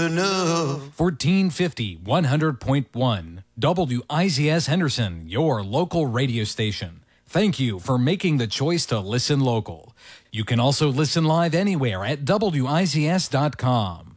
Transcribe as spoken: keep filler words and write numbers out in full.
enough. fourteen fifty, one hundred point one. W I Z S Henderson, your local radio station. Thank you for making the choice to listen local. You can also listen live anywhere at W I Z S dot com.